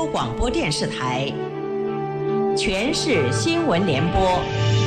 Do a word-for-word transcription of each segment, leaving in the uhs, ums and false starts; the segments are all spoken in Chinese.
广播电视台全市新闻联播。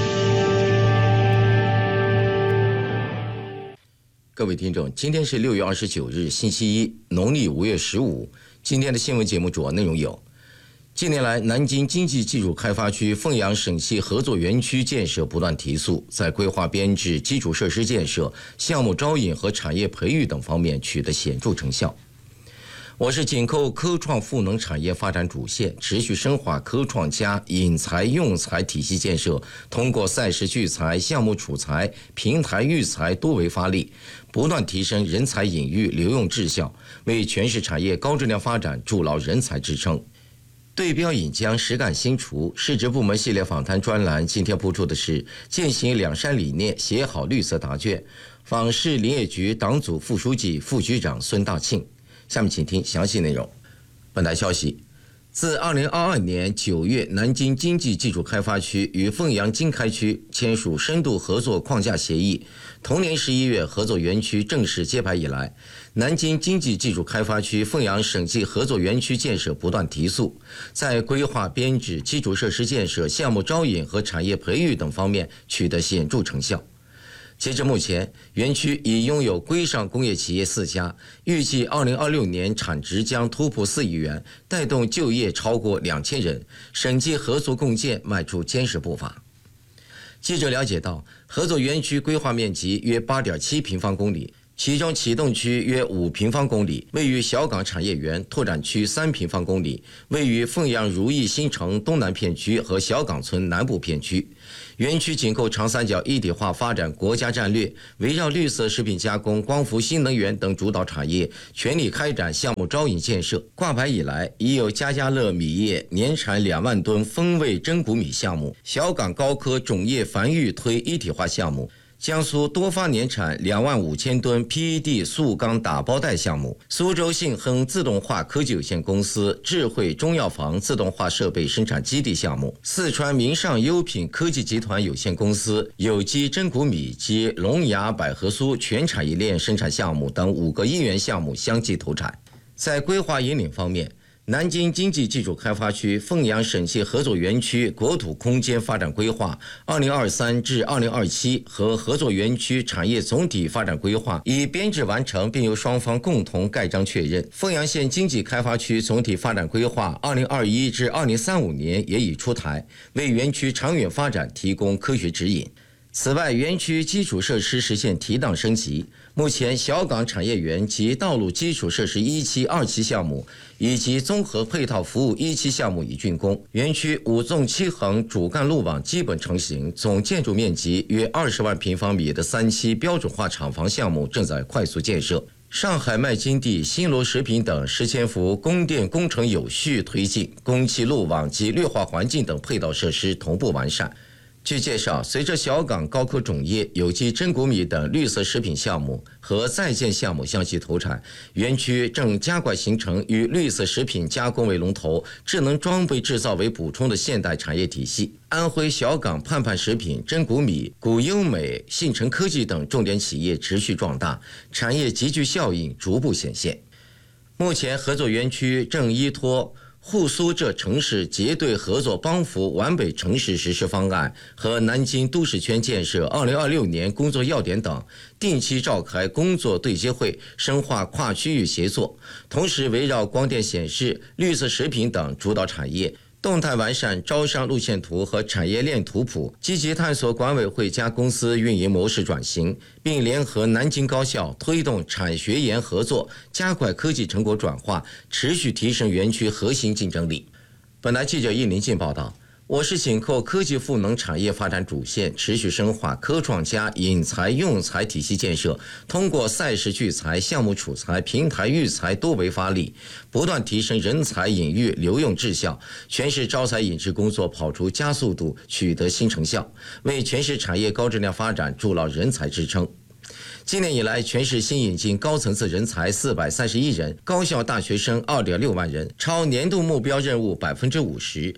各位听众，今天是六月二十九日，星期一，农历五月十五。今天的新闻节目主要内容有：近年来，南京经济技术开发区凤阳省系合作园区建设不断提速，在规划编制、基础设施建设、项目招引和产业培育等方面取得显著成效。我市紧扣科创赋能产业发展主线，持续深化科创加引才用才体系建设，通过赛事聚才、项目储才、平台育才多维发力，不断提升人才引育留用质效，为全市产业高质量发展筑牢人才支撑。对标引江，实干新厨，市直部门系列访谈专栏今天播出的是践行两山理念，写好绿色答卷，访市林业局党组副书记、副局长孙大庆。下面请听详细内容。本台消息，自二零二二年九月，南京经济技术开发区与凤阳经开区签署深度合作框架协议，同年十一月合作园区正式揭牌以来，南京经济技术开发区凤阳省际合作园区建设不断提速，在规划编制、基础设施建设、项目招引和产业培育等方面取得显著成效。截至目前，园区已拥有规上工业企业四家，预计二零二六年产值将突破四亿元，带动就业超过两千人，省际合作共建迈出坚实步伐。记者了解到，合作园区规划面积约 八点七平方公里，其中启动区约五平方公里，位于小港产业园；拓展区三平方公里，位于凤阳如意新城东南片区和小港村南部片区。园区紧扣长三角一体化发展国家战略，围绕绿色食品加工、光伏新能源等主导产业，全力开展项目招引建设。挂牌以来，已有家家乐米业年产两万吨风味真谷米项目，小港高科种业繁育推一体化项目，江苏多发年产两万五千吨 P E D 塑钢打包袋项目，苏州信亨自动化科技有限公司智慧中药房自动化设备生产基地项目，四川名尚优品科技集团有限公司有机真谷米及龙牙百合酥全产业链生产项目等五个亿元项目相继投产。在规划引领方面，南京经济技术开发区凤阳省系合作园区国土空间发展规划二零二三至二零二七和合作园区产业总体发展规划已编制完成，并由双方共同盖章确认。凤阳县经济开发区总体发展规划二零二一至二零三五年也已出台，为园区长远发展提供科学指引。此外，园区基础设施实现提档升级，目前小港产业园及道路基础设施一期、二期项目以及综合配套服务一期项目已竣工，园区五纵七横主干路网基本成型，总建筑面积约二十万平方米的三期标准化厂房项目正在快速建设。上海麦金地、新罗食品等十千幅供电工程有序推进，供气路网及绿化环境等配套设施同步完善。据介绍，随着小港高科种业、有机真谷米等绿色食品项目和在建项目相继投产，园区正加快形成以绿色食品加工为龙头、智能装备制造为补充的现代产业体系。安徽小港盼盼食品、真谷米、古优美、信诚科技等重点企业持续壮大，产业集聚效应逐步显现。目前，合作园区正依托沪苏浙城市结对合作帮扶皖北城市实施方案和南京都市圈建设二零二六年工作要点等，定期召开工作对接会，深化跨区域协作，同时围绕光电显示、绿色食品等主导产业，动态完善招商路线图和产业链图谱，积极探索管委会加公司运营模式转型，并联合南京高校推动产学研合作，加快科技成果转化，持续提升园区核心竞争力。本台记者易林进报道，我市紧扣科技赋能产业发展主线，持续深化科创加引才用才体系建设，通过赛事聚才、项目储才、平台育才多维发力，不断提升人才引育留用质效，全市招才引智工作跑出加速度，取得新成效，为全市产业高质量发展筑牢人才支撑。今年以来，全市新引进高层次人才四百三十一人，高校大学生二点六万人，超年度目标任务百分之五十。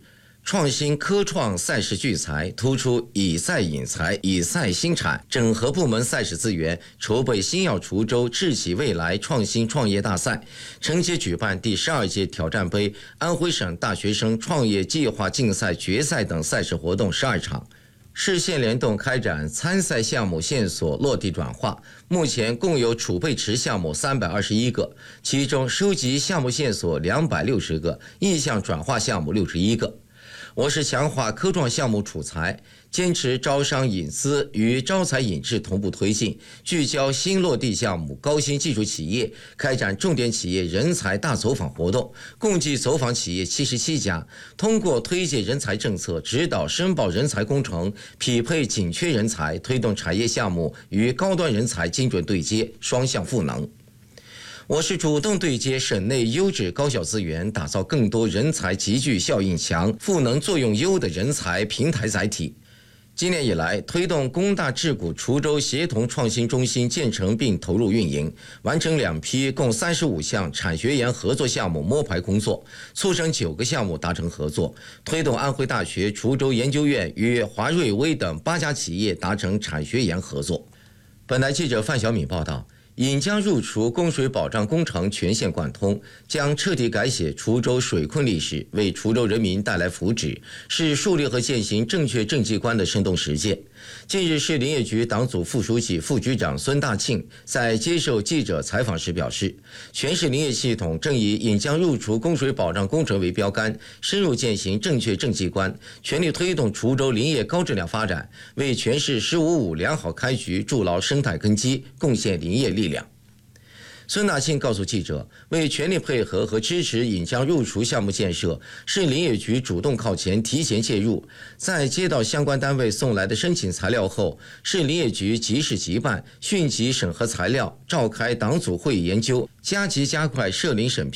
创新科创赛事聚财，突出以赛引才、以赛兴产，整合部门赛事资源，筹备星耀滁州智启未来创新创业大赛，承接举办第十二届挑战杯、安徽省大学生创业计划竞赛决赛等赛事活动十二场。市县联动开展参赛项目线索落地转化，目前共有储备池项目三百二十一个，其中收集项目线索两百六十个，意向转化项目六十一个。我市强化科创项目储才，坚持招商引资与招才引智同步推进，聚焦新落地项目、高新技术企业，开展重点企业人才大走访活动，共计走访企业七十七家，通过推介人才政策、指导申报人才工程、匹配紧缺人才，推动产业项目与高端人才精准对接，双向赋能。我市主动对接省内优质高校资源，打造更多人才集聚效应强、赋能作用优的人才平台载体。今年以来，推动工大智谷滁州协同创新中心建成并投入运营，完成两批共三十五项产学研合作项目摸排工作，促成九个项目达成合作，推动安徽大学滁州研究院与华瑞微等八家企业达成产学研合作。本台记者范小敏报道。引江入滁供水保障工程全线贯通，将彻底改写滁州水困历史，为滁州人民带来福祉，是树立和践行正确政绩观的生动实践。近日，市林业局党组副书记、副局长孙大庆在接受记者采访时表示，全市林业系统正以引江入滁供水保障工程为标杆，深入践行正确政绩观，全力推动滁州林业高质量发展，为全市“十五五”良好开局筑牢生态根基，贡献林业力量。孙大庆告诉记者，为全力配合和支持引江入滁项目建设，市林业局主动靠前，提前介入，在接到相关单位送来的申请材料后，市林业局及时急办，迅即审核材料，召开党组会议研究，加急加快涉林审批